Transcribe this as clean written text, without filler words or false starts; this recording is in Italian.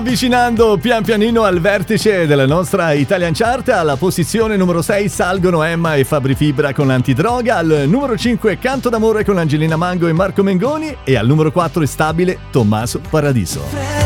Avvicinando pian pianino al vertice della nostra Italian Chart, alla posizione numero 6 salgono Emma e Fabri Fibra con Antidroga, al numero 5 Canto d'amore con Angelina Mango e Marco Mengoni e al numero 4 è stabile Tommaso Paradiso.